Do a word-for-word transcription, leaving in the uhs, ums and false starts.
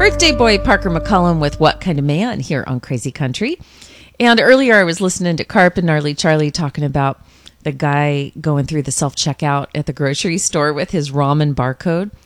Birthday boy Parker McCollum with What Kind of Man here on Crazy Country. And earlier I was listening to Carp and Gnarly Charlie talking about the guy going through the self-checkout at the grocery store with his ramen barcode.